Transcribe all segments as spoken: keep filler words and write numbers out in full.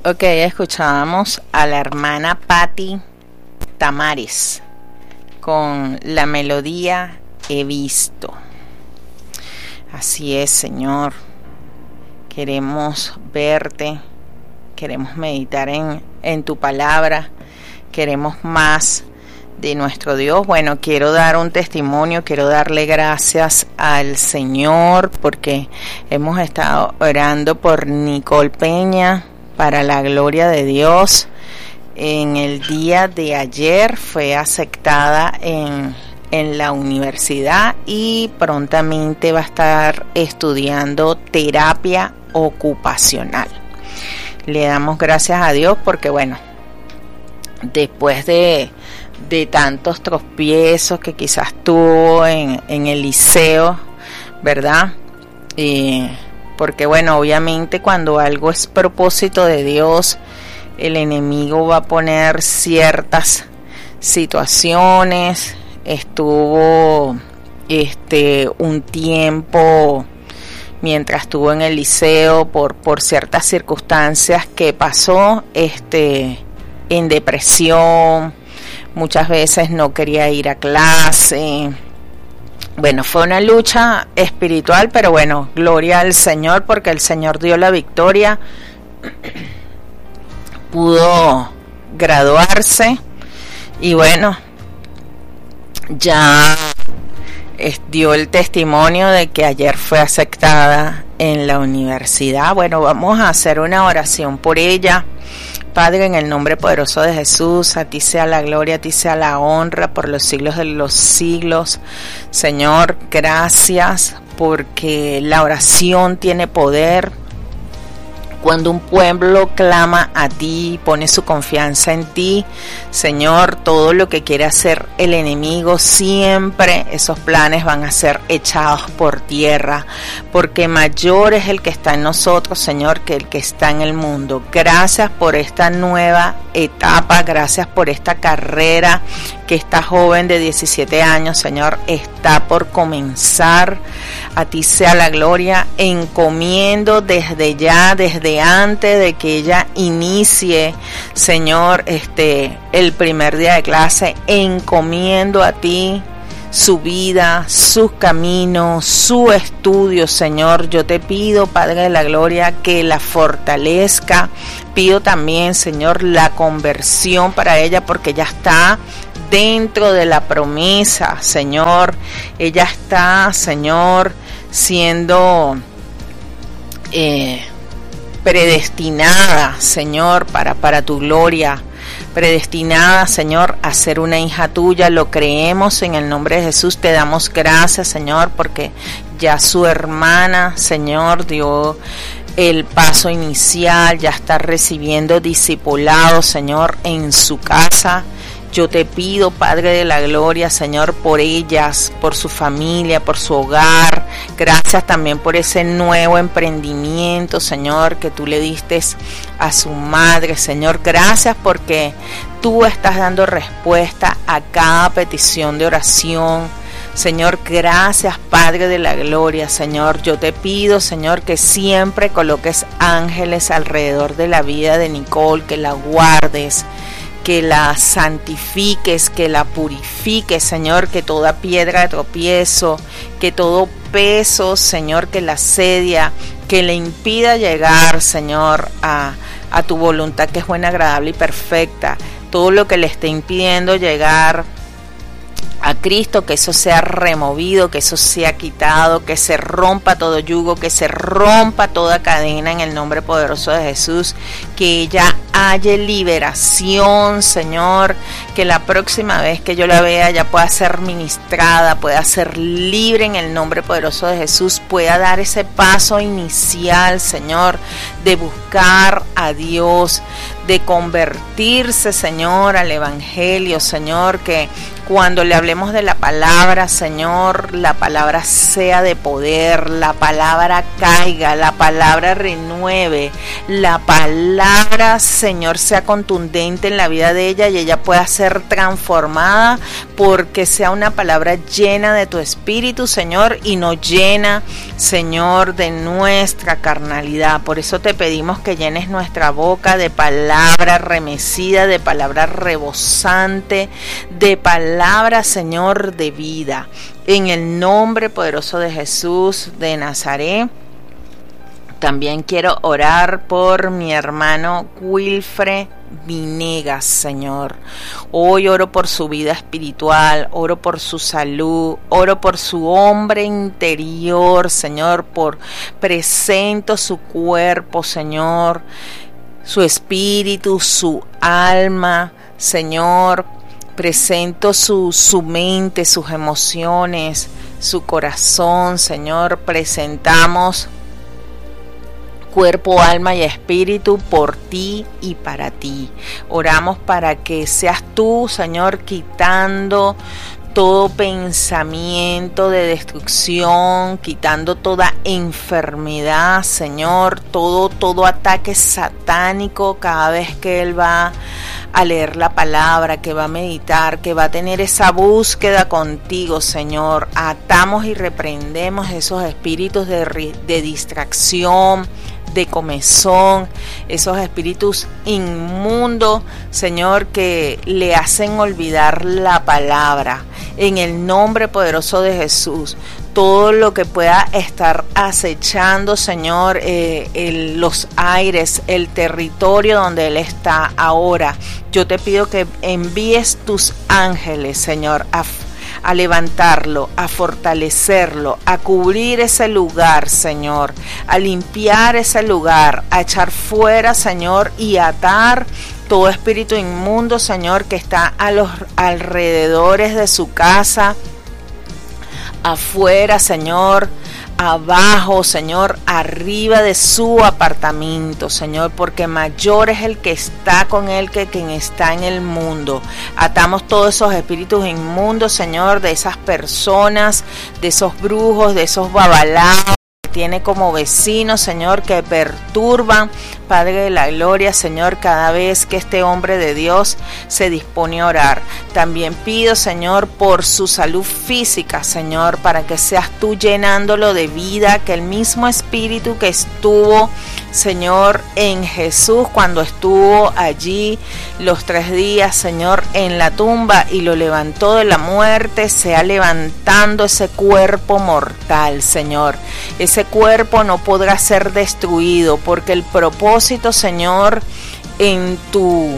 Ok, escuchábamos a la hermana Patti Tamares con la melodía He visto. Así es, Señor. Queremos verte, queremos meditar en, en tu palabra, queremos más de nuestro Dios. Bueno, quiero dar un testimonio, quiero darle gracias al Señor porque hemos estado orando por Nicole Peña para la gloria de Dios. En el día de ayer fue aceptada en, en la universidad y prontamente va a estar estudiando terapia ocupacional. Le damos gracias a Dios porque, bueno, después de, de tantos tropiezos que quizás tuvo en, en el liceo, ¿verdad? Eh, porque, bueno, obviamente cuando algo es propósito de Dios, el enemigo va a poner ciertas situaciones. Estuvo este un tiempo mientras estuvo en el liceo por, por ciertas circunstancias que pasó este en depresión, muchas veces no quería ir a clase. Bueno, fue una lucha espiritual, pero bueno, gloria al Señor porque el Señor dio la victoria. Pudo graduarse y bueno, ya dio el testimonio de que ayer fue aceptada en la universidad. Bueno, vamos a hacer una oración por ella. Padre, en el nombre poderoso de Jesús, a ti sea la gloria, a ti sea la honra por los siglos de los siglos. Señor, gracias porque la oración tiene poder. Cuando un pueblo clama a ti, pone su confianza en ti, Señor, todo lo que quiere hacer el enemigo, siempre esos planes van a ser echados por tierra, porque mayor es el que está en nosotros, Señor, que el que está en el mundo. Gracias por esta nueva etapa, gracias por esta carrera que esta joven de diecisiete años, Señor, está por comenzar. A ti sea la gloria, encomiendo desde ya, desde antes de que ella inicie, Señor, este el primer día de clase, encomiendo a ti su vida, sus caminos, su estudio, Señor. Yo te pido, Padre de la gloria, que la fortalezca. Pido también, Señor, la conversión para ella, porque ella está dentro de la promesa, Señor. Ella está, Señor, siendo eh, predestinada, Señor, para, para tu gloria. Predestinada, Señor, a ser una hija tuya. Lo creemos en el nombre de Jesús. Te damos gracias, Señor, porque ya su hermana, Señor, dio el paso inicial, ya está recibiendo discipulado, Señor, en su casa. Yo te pido, Padre de la gloria, Señor, por ellas, por su familia, por su hogar. Gracias también por ese nuevo emprendimiento, Señor, que tú le diste a su madre, Señor. Gracias porque tú estás dando respuesta a cada petición de oración. Señor, gracias, Padre de la gloria, Señor. Yo te pido, Señor, que siempre coloques ángeles alrededor de la vida de Nicole, que la guardes, que la santifiques, que la purifiques, Señor, que toda piedra de tropiezo, que todo peso, Señor, que la asedia, que le impida llegar, Señor, a, a tu voluntad que es buena, agradable y perfecta, todo lo que le esté impidiendo llegar a Cristo, que eso sea removido, que eso sea quitado, que se rompa todo yugo, que se rompa toda cadena en el nombre poderoso de Jesús, que ella haya liberación, Señor, que la próxima vez que yo la vea ya pueda ser ministrada, pueda ser libre en el nombre poderoso de Jesús, pueda dar ese paso inicial, Señor, de buscar a Dios, de convertirse, Señor, al Evangelio, Señor, que cuando le hablemos de la palabra, Señor, la palabra sea de poder, la palabra caiga, la palabra renueve, la palabra, Señor, sea contundente en la vida de ella y ella pueda ser transformada porque sea una palabra llena de tu espíritu, Señor, y no llena, Señor, de nuestra carnalidad. Por eso te pedimos que llenes nuestra boca de palabra remecida, de palabra rebosante, de palabra Palabra, Señor, de vida, en el nombre poderoso de Jesús de Nazaret. También quiero orar por mi hermano Wilfred Vinegas, Señor. Hoy oro por su vida espiritual, oro por su salud, oro por su hombre interior, Señor, por presento su cuerpo, Señor, su espíritu, su alma, Señor. Presento su, su mente, sus emociones, su corazón, Señor. Presentamos cuerpo, alma y espíritu por ti y para ti. Oramos para que seas tú, Señor, quitando todo pensamiento de destrucción, quitando toda enfermedad, Señor, todo, todo ataque satánico cada vez que Él va a leer la palabra, que va a meditar, que va a tener esa búsqueda contigo, Señor. Atamos y reprendemos esos espíritus de, de distracción, de comezón, esos espíritus inmundos, Señor, que le hacen olvidar la palabra. En el nombre poderoso de Jesús, todo lo que pueda estar acechando, Señor, eh, el, los aires, el territorio donde Él está ahora, yo te pido que envíes tus ángeles, Señor, a a levantarlo, a fortalecerlo, a cubrir ese lugar, Señor, a limpiar ese lugar, a echar fuera, Señor, y a atar todo espíritu inmundo, Señor, que está a los alrededores de su casa, afuera, Señor, abajo, Señor, arriba de su apartamento, Señor, porque mayor es el que está con él que quien está en el mundo. Atamos todos esos espíritus inmundos, Señor, de esas personas, de esos brujos, de esos babalaos que tiene como vecinos, Señor, que perturban, Padre de la gloria, Señor, cada vez que este hombre de Dios se dispone a orar. También pido, Señor, por su salud física, Señor, para que seas tú llenándolo de vida, que el mismo espíritu que estuvo, Señor, en Jesús cuando estuvo allí los tres días, Señor, en la tumba y lo levantó de la muerte, sea levantando ese cuerpo mortal, Señor. Ese cuerpo no podrá ser destruido porque el propósito, Señor, en tu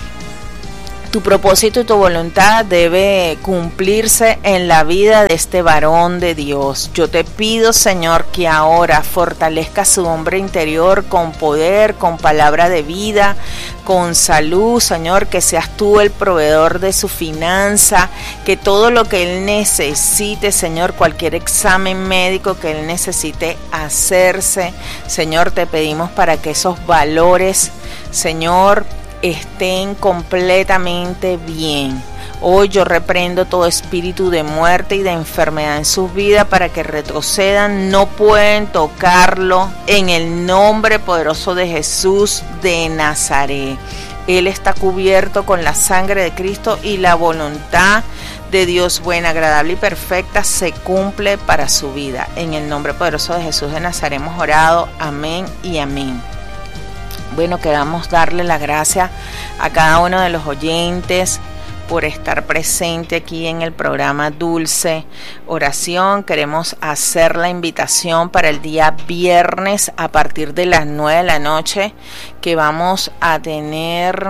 tu propósito y tu voluntad debe cumplirse en la vida de este varón de Dios. Yo te pido, Señor, que ahora fortalezca su hombre interior con poder, con palabra de vida, con salud, Señor, que seas tú el proveedor de su finanza, que todo lo que él necesite, Señor, cualquier examen médico que él necesite hacerse, Señor, te pedimos para que esos valores, Señor, estén completamente bien. Hoy yo reprendo todo espíritu de muerte y de enfermedad en sus vidas para que retrocedan, no pueden tocarlo en el nombre poderoso de Jesús de Nazaret. Él está cubierto con la sangre de Cristo y la voluntad de Dios buena, agradable y perfecta se cumple para su vida. En el nombre poderoso de Jesús de Nazaret hemos orado. Amén y amén. Bueno, queremos darle la gracia a cada uno de los oyentes por estar presente aquí en el programa Dulce Oración. Queremos hacer la invitación para el día viernes a partir de las nueve de la noche, que vamos a tener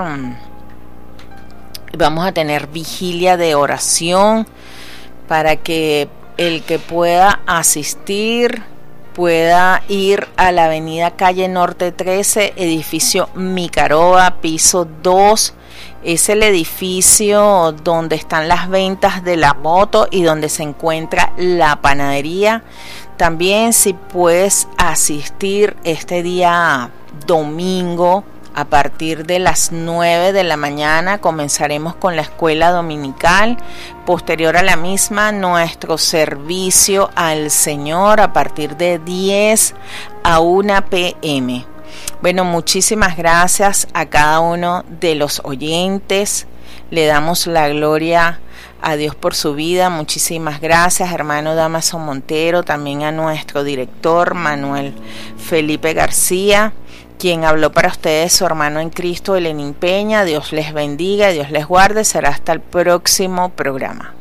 vamos a tener vigilia de oración para que el que pueda asistir pueda ir a la avenida Calle Norte trece, edificio Micaroa, piso dos. Es el edificio donde están las ventas de la moto y donde se encuentra la panadería. También, si puedes asistir este día domingo A partir de las nueve de la mañana comenzaremos con la escuela dominical. Posterior a la misma, nuestro servicio al Señor a partir de diez a una pe eme. Bueno, muchísimas gracias a cada uno de los oyentes. Le damos la gloria a Dios por su vida. Muchísimas gracias, hermano Damaso Montero, también a nuestro director Manuel Felipe García, quien habló para ustedes, su hermano en Cristo, Elenín Peña. Dios les bendiga, Dios les guarde. Será hasta el próximo programa.